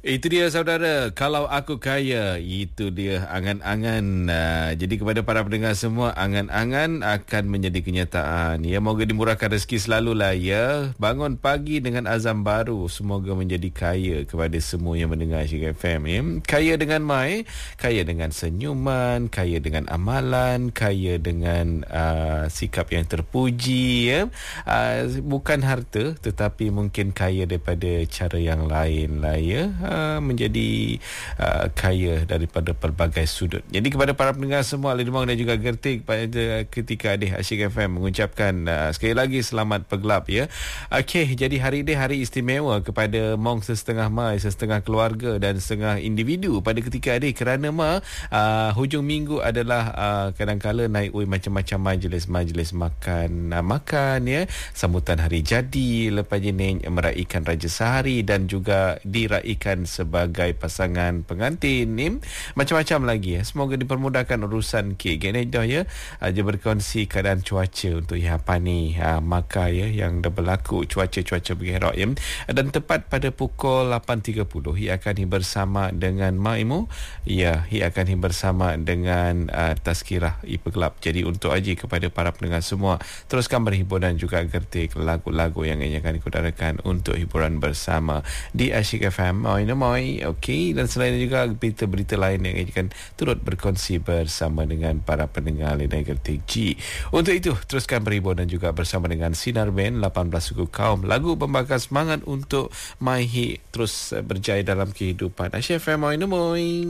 Itu dia saudara, kalau aku kaya, itu dia angan-angan. Jadi kepada para pendengar semua, angan-angan akan menjadi kenyataan. Ya, moga dimurahkan rezeki selalulah ya. Bangun pagi dengan azam baru, semoga menjadi kaya kepada semua yang mendengar Syirah FM ya. Kaya dengan mai, kaya dengan senyuman, kaya dengan amalan, kaya dengan sikap yang terpuji ya. Bukan harta, tetapi mungkin kaya daripada cara yang lain lah ya. Menjadi kaya daripada pelbagai sudut. Jadi kepada para pendengar semua Alif Demang dan juga Gertik, pada ketika Adik Asyik FM mengucapkan sekali lagi selamat pegelap ya. Okey, jadi hari ini hari istimewa kepada Mong sesetengah mai, sesetengah keluarga dan setengah individu pada ketika Adik, kerana hujung minggu adalah kadang-kala naik macam-macam majlis makan ya, sambutan hari jadi, lepas ini meraihkan Raja Sehari dan juga diraikan sebagai pasangan pengantin ni, macam-macam lagi ya. Semoga dipermudahkan urusan kek dah ya. Aja berkongsi keadaan cuaca untuk apa ni maka ya yang dah berlaku cuaca bergerak ya. Dan tepat pada pukul 8.30 ia akan bersama dengan Maimu ya, ia akan bersama dengan Tazkirah Pegelap. Jadi untuk Aji kepada para pendengar semua, teruskan berhibur dan juga gertik lagu-lagu yang akan dikudarakan untuk hiburan bersama di Asyik FM. Okey, dan selain juga berita-berita lain yang akan turut berkongsi bersama dengan para pendengar Lina Gertik G. Untuk itu teruskan berhibur dan juga bersama dengan Sinar Band 18 suku kaum, lagu membakar semangat untuk Maihi terus berjaya dalam kehidupan. Asyik FM.